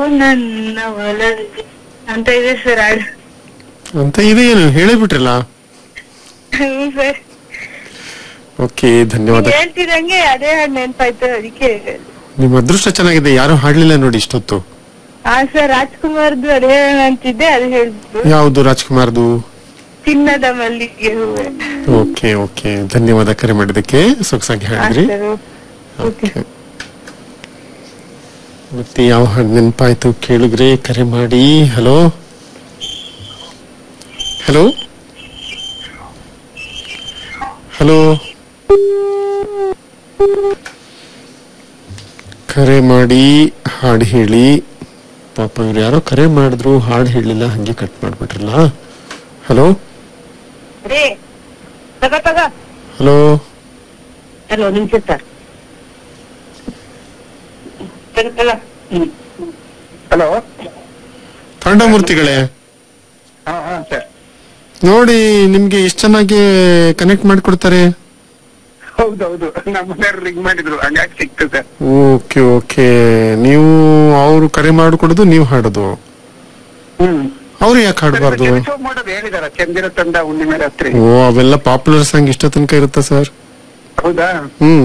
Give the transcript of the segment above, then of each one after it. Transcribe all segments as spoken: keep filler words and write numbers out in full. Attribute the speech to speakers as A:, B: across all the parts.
A: ನನ್ನ ಒಲವಿಗೆ ಅಂತ ಇದೆ ಸರ್ ಹಾಡು.
B: ಅಂತ ಇದೆ, ಏನು ಹೇಳಿಬಿಟ್ರಲ್ಲ.
A: ಹ್ಮ್ ಸರ್,
B: ಓಕೆ, ಧನ್ಯವಾದ.
A: ಹೇಳ್ತಿದಂಗೆ ಅದೇ ಹಾಡು ನೆನ್ಪಾಯ್ತು, ಅದಕ್ಕೆ.
B: ನಿಮ್ಮ ಅದೃಷ್ಟ ಚೆನ್ನಾಗಿದೆ, ಯಾರು ಹಾಡ್ಲಿಲ್ಲ ನೋಡಿ ಇಷ್ಟೊತ್ತು.
A: ಹಾ ಸರ್, ರಾಜ್ಕುಮಾರ್ದು ಅದೇ ಅಂತಿದ್ದೆ, ಅದು ಹೇಳಿದ್ರು.
B: ಯಾವುದು ರಾಜ್ಕುಮಾರ್ದು?
A: ಚಿನ್ನದ ಮಲ್ಲಿಗೆ ಹೂವೆ.
B: ಓಕೆ ಓಕೆ, ಧನ್ಯವಾದ ಕರೆ ಮಾಡಿದ್ದಕ್ಕೆ, ಸೊಗಸಾಗಿ ಹೇಳಿದ್ರಿ. ಓಕೆ, ಮತ್ತೆ ಯಾವ ಹಾಡು ನೆನಪಾಯ್ತು ಕೇಳಿದ್ರೆ ಕರೆ ಮಾಡಿ. ಹಲೋ ಹಲೋ ಹಲೋ ಕರೆ ಮಾಡಿ ಹಾಡು ಹೇಳಿ. ಪಾಪ ಇವ್ರು ಯಾರೋ ಕರೆ ಮಾಡಿದ್ರು, ಹಾಡು ಹೇಳಲಿಲ್ಲ, ಹಂಗೆ ಕಟ್ ಮಾಡ್ಬಿಟ್ರಲ್ಲ. ಹಲೋ ಹಲೋ
A: ಹಲೋ, ನಿಮಿಷ ಸರ್.
C: ಹಲೋ,
B: ತಾಂಡಮೂರ್ತಿಗಳೇ, ನೋಡಿ ನಿಮ್ಗೆ ಎಷ್ಟು ಚೆನ್ನಾಗಿ ಕನೆಕ್ಟ್ ಮಾಡಿಕೊಡ್ತಾರೆ.
C: ಹೌದೌದು, ನಮ್ಮ ಮನೆಯವ್ರು ರಿಂಗ್ ಮಾಡಿದ್ರು, ಹಂಗಾಗಿ ಸಿಕ್ತು ಸರ್.
B: ಓಕೆ ಓಕೆ, ನೀವು ಅವ್ರು ಕರೆ ಮಾಡಿಕೊಡೋದು, ನೀವು ಹಾಡೋದು.
C: ಹ್ಮ್,
B: ಅವ್ರು ಯಾಕೆ ಹಾಡಬಾರ್ದು?
C: ಮಾಡೋದು ಹೇಳಿದಾರ, ಚಂದಿರ ತಂಡ ಹುಣ್ಣಿಮೆ ರಾತ್ರಿ.
B: ಓ, ಅವೆಲ್ಲ ಪಾಪ್ಯುಲರ್ ಸಾಂಗ್ ಇಷ್ಟ ತನಕ ಇರುತ್ತಾ ಸರ್?
C: ಹೌದಾ?
B: ಹ್ಮ್,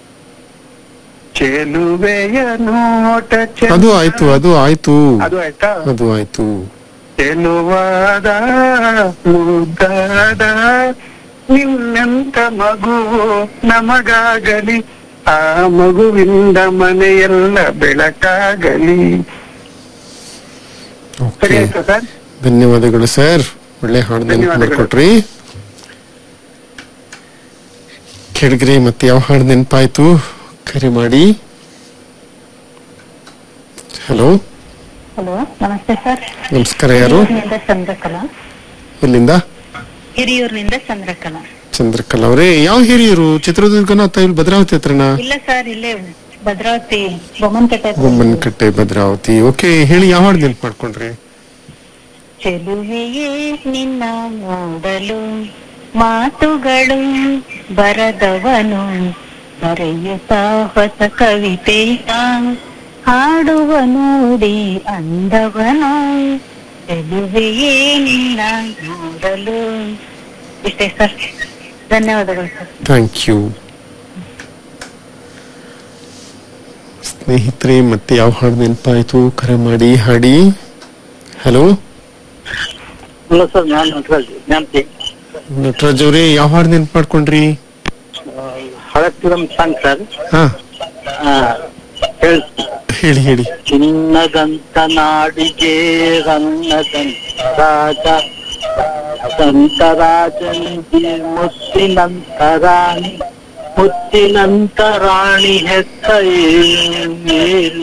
C: ಚೆಲುವೆಯ ನೋಟ ಚೆನ್ನ-
B: ಅದು ಆಯ್ತು, ಅದು ಆಯ್ತು,
C: ಅದು ಆಯ್ತಾ?
B: ಅದು ಆಯ್ತು.
C: ಚೆಲುವಾದ ಮುದ್ದಾದ ನಿನ್ನಂತ ಮಗು ನಮಗಾಗಲಿ, ಆ ಮಗುವಿಂದ ಮನೆಯೆಲ್ಲ ಬೆಳಕಾಗಲಿ.
B: ಓಕೆ,
C: ಸರಿ ಆಯ್ತಾ ಸರ್?
B: ಧನ್ಯವಾದಗಳು ಸರ್, ಒಳ್ಳೆ ಹಾಡು ನೆನಪು ಮಾಡಿಕೊಟ್ರಿ. ಕೇಳಿದ್ರಿ ಮತ್ತೆ ಯಾವ ಹಾಡು ನೆನಪಾಯ್ತು ಕರೆ ಮಾಡಿ. ಹಲೋ
A: ಹಲೋ, ನಮಸ್ತೆ ಸರ್.
B: ನಮಸ್ಕಾರ, ಯಾರು?
A: ಚಂದ್ರಕಲಾ,
B: ಎಲ್ಲಿಂದ?
A: ಹಿರಿಯೂರಿನಿಂದ ಚಂದ್ರಕಲಾ.
B: ಚಂದ್ರಕಲಾ ಅವರೇ, ಯಾವ ಹಿರಿಯರು? ಚಿತ್ರದುರ್ಗನ ಅಥವಾ ಇಲ್ಲಿ ಭದ್ರಾವತಿ ಹತ್ರನ?
A: ಇಲ್ಲ ಸರ್, ಇಲ್ಲೇ ಭದ್ರಾವತಿ ಬೊಮ್ಮನಕಟ್ಟೆ.
B: ಬೊಮ್ಮನಕಟ್ಟೆ, ಭದ್ರಾವತಿ. ಓಕೆ, ಹೇಳಿ, ಯಾವ ಹಾಡು ನೆನಪು ಮಾಡ್ಕೊಂಡ್ರಿ?
A: ಚೆಲುವೆಯೇ ನಿನ್ನ ನೋಡಲು ಮಾತುಗಳು ಬರದವನು, ಬರೆಯುತ್ತಾ ಹೊಸ ಕವಿತೆಯ ಹಾಡುವ ನೋಡಿ ಅಂದವನು, ಚೆಲುವೆಯೇ ನಿನ್ನ ನೋಡಲು. ಇಷ್ಟೇ ಸರ್, ಧನ್ಯವಾದಗಳು ಸರ್.
B: Thank you. ಸ್ನೇಹಿತರೆ, ಮತ್ತೆ ಯಾವ ಹಾಡು ನೆನಪಾಯ್ತು ಕರೆ ಮಾಡಿ ಹಾಡಿ. ಹಲೋ
C: ಹಲೋ ಸರ್, ನಾನು ನಟರಾಜ್ ಜ್ಞಾನತಿ.
B: ನಟರಾಜ್ ಅವರೇ, ಯಾವ ಹಾಡು ನೆನಪು ಮಾಡ್ಕೊಂಡ್ರಿ?
C: ಹಳತ್ತಿರಂ ಸಾಂಗ್ ಸರ್.
B: ಹಾ,
C: ಹೇಳಿ
B: ಹೇಳಿ ಹೇಳಿ.
C: ಚಿನ್ನದಂತ ನಾಡಿಗೆ ರನ್ನದಂತ ರಾಜ, ಸಂತರಾಜನಿಗೆ ಮುತ್ತಿನಂತ ರಾಣಿ, ಮುತ್ತಿನಂತ ರಾಣಿ ಹೆತ್ತ